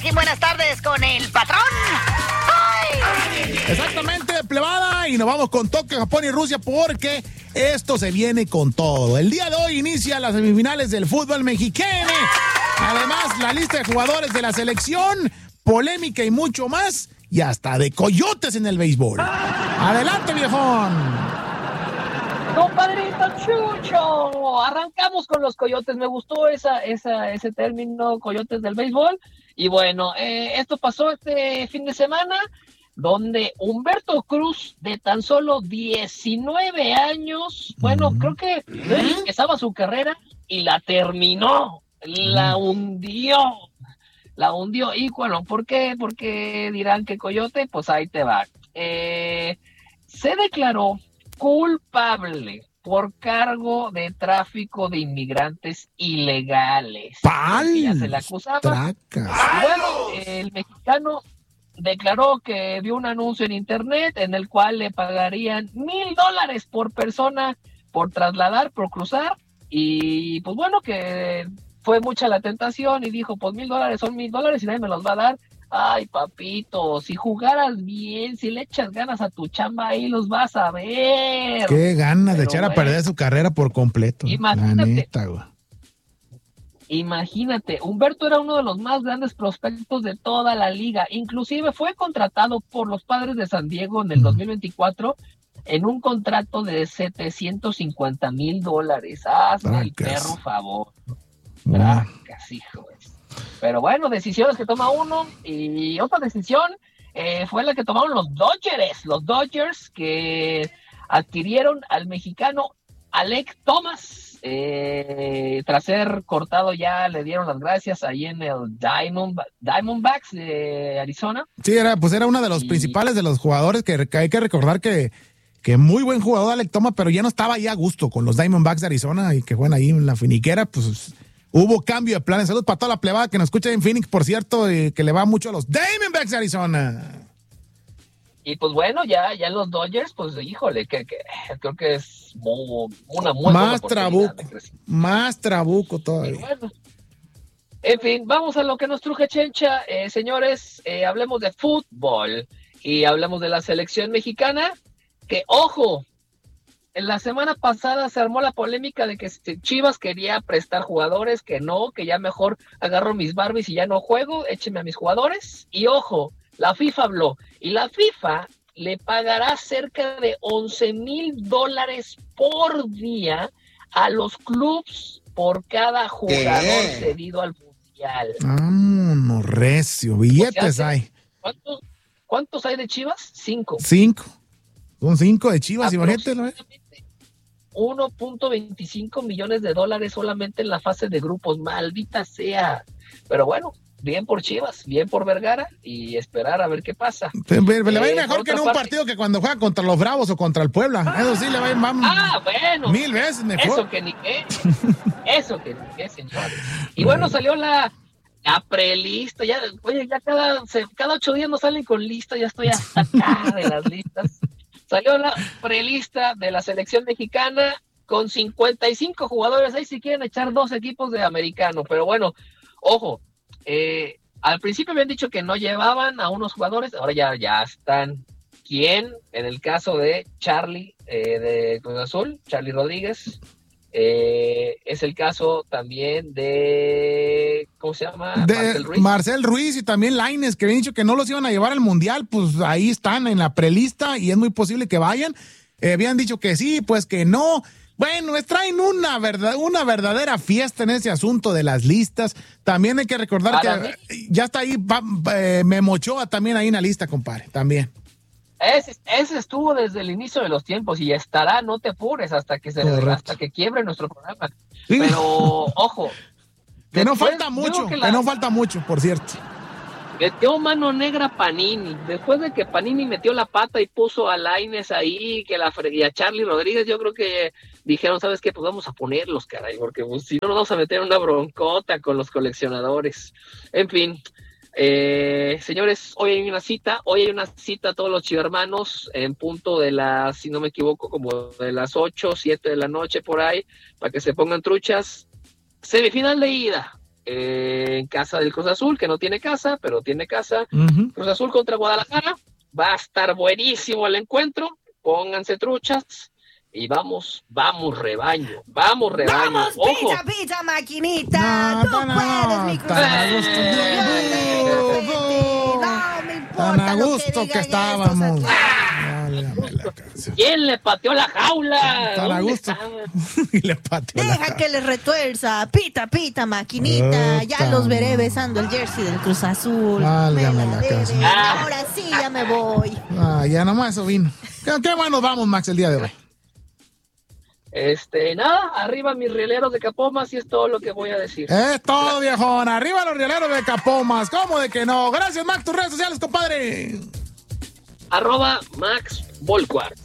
aquí en Buenas Tardes con el patrón. ¡Ay! Exactamente, plebada, y nos vamos con Tokio, Japón y Rusia porque esto se viene con todo. El día de hoy inicia las semifinales del fútbol mexicano. Además, la lista de jugadores de la selección, polémica y mucho más, y hasta de coyotes en el béisbol. Adelante, viejón. Compadrito Chucho, arrancamos con los coyotes. Me gustó ese término, coyotes del béisbol. Y bueno, esto pasó este fin de semana, donde Humberto Cruz, de tan solo 19 años, bueno, creo que empezaba su carrera y la terminó, la hundió. Y bueno, ¿por qué? Porque dirán que coyote, pues ahí te va. Se declaró culpable por cargo de tráfico de inmigrantes ilegales. Ya se le acusaba. Bueno, el mexicano declaró que vio un anuncio en internet en el cual le pagarían $1,000 por persona por trasladar, por cruzar, y pues bueno, que fue mucha la tentación y dijo, pues $1,000 son $1,000 y nadie me los va a dar. Ay, papito, si jugaras bien, si le echas ganas a tu chamba, ahí los vas a ver. Qué ganas de echar a perder su carrera por completo. Imagínate, Humberto era uno de los más grandes prospectos de toda la liga. Inclusive fue contratado por los Padres de San Diego en el 2024 en un contrato de $750,000. Hazme el perro favor. Tracas, hijos. Pero bueno, decisiones que toma uno. Y otra decisión fue la que tomaron los Dodgers. Los Dodgers que adquirieron al mexicano Alek Thomas. Tras ser cortado ya le dieron las gracias ahí en el Diamondbacks de Arizona. Sí, era uno de los principales de los jugadores que hay que recordar que muy buen jugador Alek Thomas, pero ya no estaba ahí a gusto con los Diamondbacks de Arizona y que juegan ahí en la finiquera, pues hubo cambio de planes. Saludos para toda la plebada que nos escucha en Phoenix, por cierto, y que le va mucho a los Diamondbacks de Arizona. Y pues bueno, ya los Dodgers, pues híjole, que creo que es una muy buena oportunidad. Más trabuco todavía. Bueno, en fin, vamos a lo que nos truje Chencha. Señores, hablemos de fútbol y hablemos de la selección mexicana, que ojo, en la semana pasada se armó la polémica de que Chivas quería prestar jugadores, que no, que ya mejor agarro mis Barbies y ya no juego, écheme a mis jugadores. Y ojo, la FIFA habló, y la FIFA le pagará cerca de $11,000 por día a los clubes por cada jugador cedido al mundial. Vámonos, recio, billetes hay. ¿Cuántos hay de Chivas? 5. Son 5 de Chivas, imagínate, ¿no? $1.25 millones solamente en la fase de grupos, maldita sea. Pero bueno, bien por Chivas, bien por Vergara, y esperar a ver qué pasa. Le va a ir mejor que en un partido que cuando juega contra los Bravos o contra el Puebla. Eso sí le va a ir bueno, 1000 veces mejor. Eso que ni qué, señores. Y bueno, salió la prelista, ya, oye, ya cada 8 días nos salen con lista, ya estoy hasta acá de las listas. Salió la prelista de la selección mexicana con 55 jugadores. Ahí si quieren echar 2 equipos de americano. Pero bueno, ojo, al principio habían dicho que no llevaban a unos jugadores. Ahora ya están. ¿Quién? En el caso de Charlie de Cruz Azul, Charlie Rodríguez. Es el caso también de, ¿cómo se llama? Marcel Ruiz y también Lainez, que habían dicho que no los iban a llevar al mundial, pues ahí están en la prelista y es muy posible que vayan. Habían dicho que sí, pues que no. Bueno, traen una verdadera fiesta en ese asunto de las listas. También hay que recordar que ya está ahí Memo Ochoa también ahí en la lista, compadre, también. Ese estuvo desde el inicio de los tiempos y estará, no te apures hasta que quiebre nuestro programa. Sí. Pero ojo, que no falta mucho, por cierto. Metió mano negra Panini, después de que Panini metió la pata y puso a Lainez ahí, y a Charlie Rodríguez, yo creo que dijeron, ¿sabes qué? Pues vamos a ponerlos, caray, porque pues, si no nos vamos a meter en una broncota con los coleccionadores. En fin. Señores, hoy hay una cita todos los chivermanos en punto de las, si no me equivoco, como de las 8, 7 de la noche por ahí, para que se pongan truchas. Semifinal de ida, en casa del Cruz Azul, que no tiene casa, pero tiene casa. Uh-huh. Cruz Azul contra Guadalajara. Va a estar buenísimo el encuentro. Pónganse truchas. Y vamos rebaño. Vamos, ojo. Pita, maquinita. Tú puedes, mi Cruz Azul. No me importa. Tan a gusto que estábamos. ¿Quién le pateó la jaula? Tan a gusto. Y le pateó la Deja que le retuerza. Pita, maquinita. Ya los veré besando el jersey del Cruz Azul. Válgame la casa. Ahora sí, ya me voy. Ya nomás eso vino. ¿Qué bueno vamos, Max, el día de hoy? Nada, arriba mis rieleros de Capomas y es todo lo que voy a decir. Es todo, viejón. Arriba los rieleros de Capomas. ¿Cómo de que no? Gracias, Max. Tus redes sociales, compadre. @Max Volcuart.